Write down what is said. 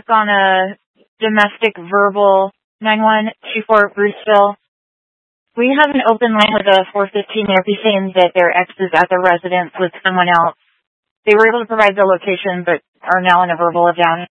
on a domestic verbal 9124 Bruceville. We have an open line with a 415 there saying that their ex is at the residence with someone else. They were able to provide the location, but are now in a verbal down.